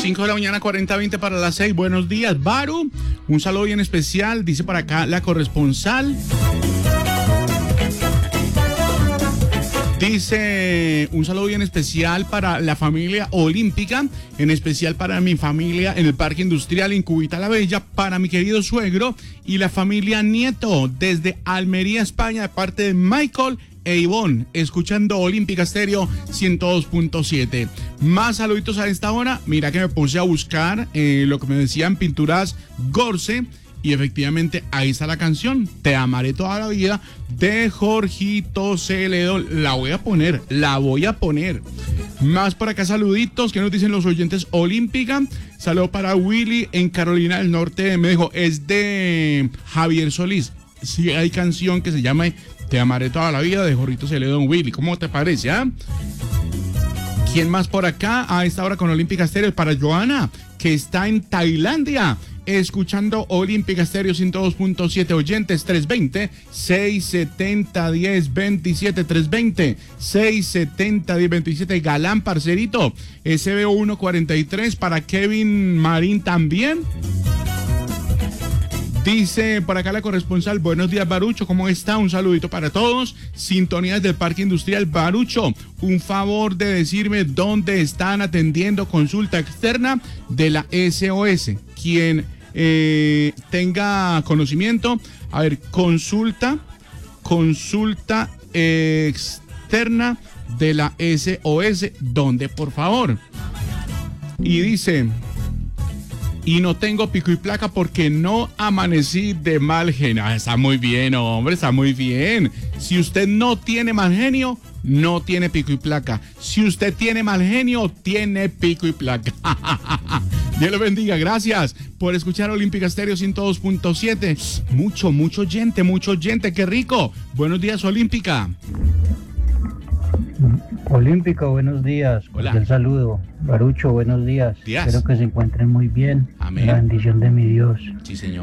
5 de la mañana, 40:20 para las 6. Buenos días, Baru. Un saludo bien especial, dice por acá la corresponsal. Dice, un saludo bien especial para la familia olímpica, en especial para mi familia en el Parque Industrial en Cubita la Bella, para mi querido suegro y la familia Nieto, desde Almería, España, de parte de Michael e Ivonne, escuchando Olímpica Estéreo 102.7. Más saluditos a esta hora. Mira que me puse a buscar lo que me decían Pinturas Gorce. Y efectivamente, ahí está la canción, Te amaré toda la vida, de Jorgito Celedo. La voy a poner. Más por acá, saluditos, que nos dicen los oyentes Olímpica. Saludo para Willy en Carolina del Norte. Me dijo, es de Javier Solís. Sí, hay canción que se llama Te amaré toda la vida, de Jorgito Celedo en Willy. ¿Cómo te parece, ah? ¿Quién más por acá a esta hora con Olímpica Estéreo? Para Joana, que está en Tailandia, escuchando Olímpica Estéreo 102.7. Oyentes 320-670-1027, 320-670-1027. Galán, parcerito, SBO 143. Para Kevin Marín también. Dice por acá la corresponsal, buenos días, Barucho, ¿cómo está? Un saludito para todos. Sintonías del Parque Industrial. Barucho, un favor de decirme dónde están atendiendo consulta externa de la SOS. Quien tenga conocimiento, a ver, consulta externa de la SOS, ¿dónde, por favor? Y dice... Y no tengo pico y placa porque no amanecí de mal genio. Está muy bien, hombre, está muy bien. Si usted no tiene mal genio, no tiene pico y placa. Si usted tiene mal genio, tiene pico y placa. Dios lo bendiga, gracias por escuchar Olímpica Estéreo 102.7. Mucho oyente, qué rico. Buenos días, Olímpica. Olímpica, buenos días. Hola. El saludo. Barucho, buenos días. Días. Espero que se encuentren muy bien. Amén. La bendición de mi Dios. Sí, señor.